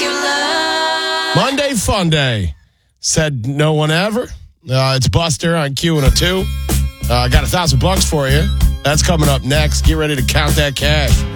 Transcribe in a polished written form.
Monday Fun Day. Said no one ever. It's Buster on Q102. I got $1,000 for you. That's coming up next. Get ready to count that cash.